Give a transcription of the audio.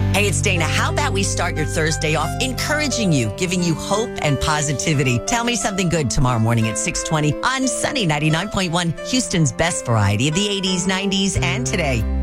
Hey, it's Dana. How about we start your Thursday off encouraging you, giving you hope and positivity? Tell me something good tomorrow morning at 6:20 on Sunny 99.1, Houston's best variety of the 80s, 90s, and today.